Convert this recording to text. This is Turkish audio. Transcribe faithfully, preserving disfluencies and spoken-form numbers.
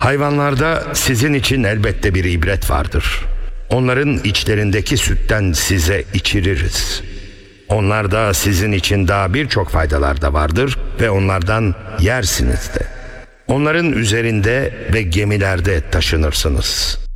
Hayvanlarda sizin için elbette bir ibret vardır. Onların içlerindeki sütten size içiririz. Onlarda sizin için daha birçok faydalar da vardır ve onlardan yersiniz de. Onların üzerinde ve gemilerde taşınırsınız.